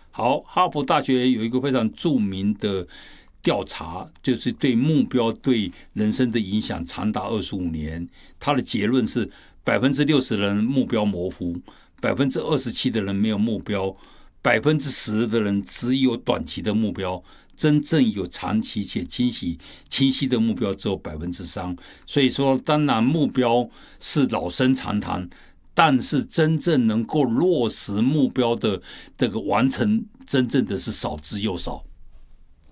好，哈佛大学有一个非常著名的调查，就是对目标对人生的影响长达25年。他的结论是60%的人目标模糊，27%的人没有目标，10%的人只有短期的目标，真正有长期且清晰的目标只有3%。所以说，当然目标是老生常谈，但是真正能够落实目标的这个完成，真正的是少之又少。